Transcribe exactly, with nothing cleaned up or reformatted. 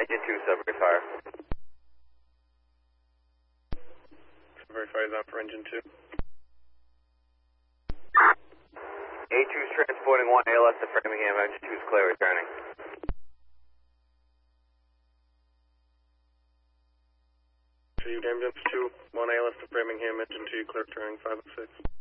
Engine two, Sudbury Fire. Sudbury Fire is on for engine two. A two is transporting one A L S to Framingham, engine two is clear, returning. Received ambulance two, one A L S to Framingham, engine two, clear turning five oh six.